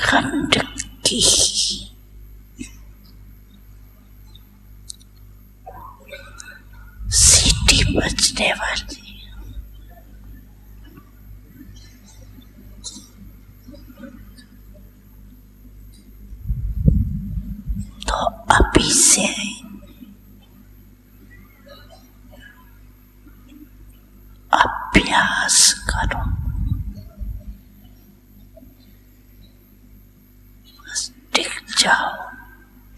खंड की सीटी बजने वाली, तो अभी से अभ्यास करो।